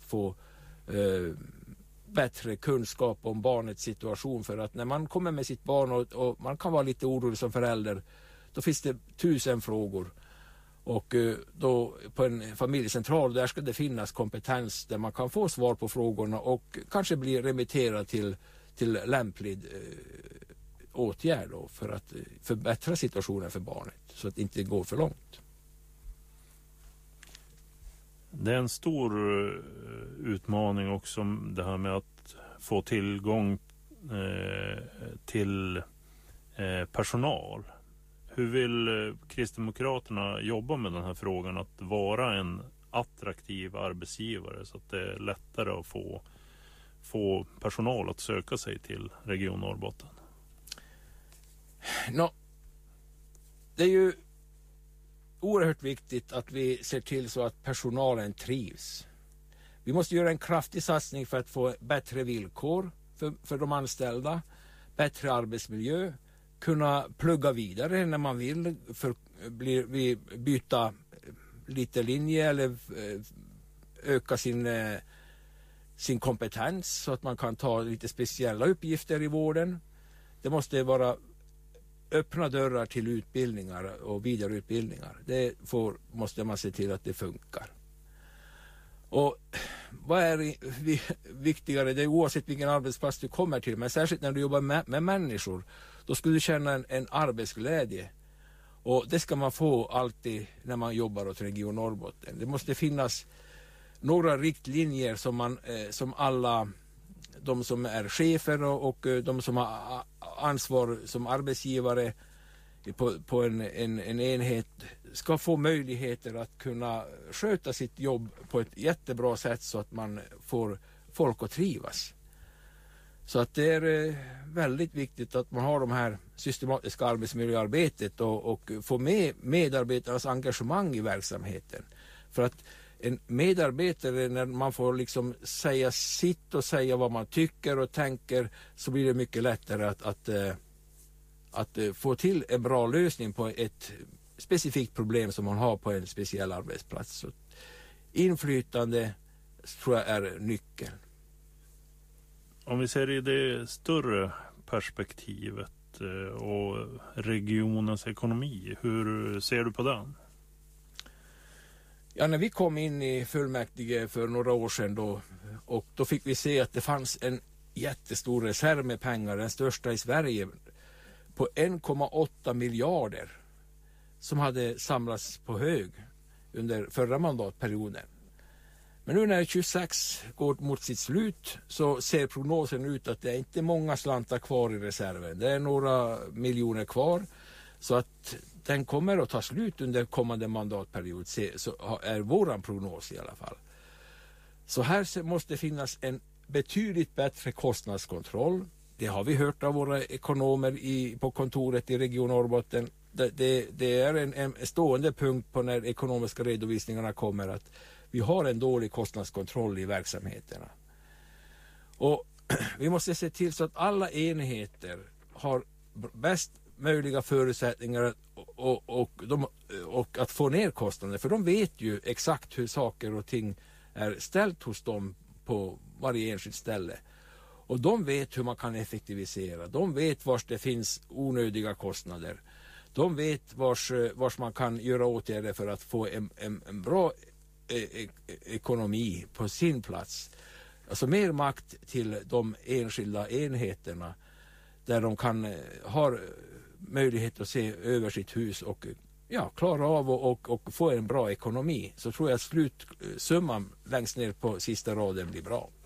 få bättre kunskap om barnets situation, för att när man kommer med sitt barn och man kan vara lite orolig som förälder, då finns det 1000 frågor. Och då på en familjecentral där ska det finnas kompetens där man kan få svar på frågorna och kanske bli remitterad till lämplig åtgärd då, för att förbättra situationen för barnet så att det inte går för långt. Det är en stor utmaning också det här med att få tillgång till personal. Hur vill Kristdemokraterna jobba med den här frågan att vara en attraktiv arbetsgivare så att det är lättare att få personal att söka sig till Region Norrbotten? Det är ju oerhört viktigt att vi ser till så att personalen trivs. Vi måste göra en kraftig satsning för att få bättre villkor för de anställda, bättre arbetsmiljö, kunna plugga vidare när man vill, byta lite linje eller öka sin kompetens så att man kan ta lite speciella uppgifter i vården. Det måste vara öppna dörrar till utbildningar och vidareutbildningar. Det måste man se till att det funkar. Och vad är viktigare? Det är oavsett vilken arbetsplats du kommer till, men särskilt när du jobbar med människor, då skulle du känna en arbetsglädje. Och det ska man få alltid när man jobbar åt Region Norrbotten. Det måste finnas några riktlinjer som alla de som är chefer och de som har ansvar som arbetsgivare på en enhet ska få möjligheter att kunna sköta sitt jobb på ett jättebra sätt så att man får folk att trivas. Så att det är väldigt viktigt att man har de här systematiska arbetsmiljöarbetet och få med medarbetarnas engagemang i verksamheten. För att en medarbetare, när man får liksom säga sitt och säga vad man tycker och tänker, så blir det mycket lättare att få till en bra lösning på ett specifikt problem som man har på en speciell arbetsplats. Så inflytande tror jag är nyckeln. Om vi ser i det större perspektivet och regionens ekonomi, hur ser du på den? Ja, när vi kom in i fullmäktige för några år sedan då fick vi se att det fanns en jättestor reserv med pengar, den största i Sverige, på 1,8 miljarder som hade samlats på hög under förra mandatperioden. Men nu när 26 går mot sitt slut så ser prognosen ut att det är inte många slantar kvar i reserven. Det är några miljoner kvar, så att den kommer att ta slut under kommande mandatperiod, så är våran prognos i alla fall. Så här måste finnas en betydligt bättre kostnadskontroll. Det har vi hört av våra ekonomer på kontoret i Region Norrbotten. Det är en stående punkt på när ekonomiska redovisningarna kommer, att vi har en dålig kostnadskontroll i verksamheterna. Och vi måste se till så att alla enheter har bäst möjliga förutsättningar och att få ner kostnader. För de vet ju exakt hur saker och ting är ställt hos dem på varje enskilt ställe. Och de vet hur man kan effektivisera. De vet var det finns onödiga kostnader. De vet vars man kan göra åtgärder för att få en bra ekonomi på sin plats. Alltså mer makt till de enskilda enheterna där de kan ha möjlighet att se över sitt hus och klara av och få en bra ekonomi. Så tror jag att slutsumman längst ner på sista raden blir bra.